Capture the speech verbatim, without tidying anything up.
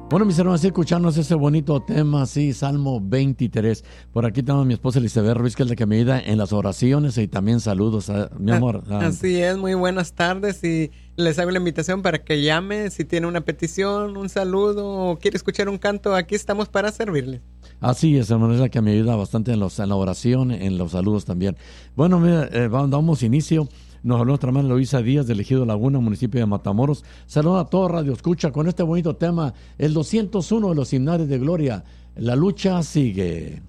Bueno, mis hermanos, escucharnos ese bonito tema, sí, Salmo veintitrés. Por aquí tenemos a mi esposa Elizabeth Ruiz, que es la que me ayuda en las oraciones, y también saludos a mi amor. A, así es, muy buenas tardes, y les hago la invitación para que llame si tiene una petición, un saludo o quiere escuchar un canto. Aquí estamos para servirles. Así es, hermano, es la que me ayuda bastante en, los, en la oración, en los saludos también. Bueno, mira, eh, damos inicio. Nos habló nuestra hermana Luisa Díaz del Ejido Laguna, municipio de Matamoros. Saludos a todo Radio Escucha con este bonito tema, el doscientos uno de los himnarios de gloria. La lucha sigue.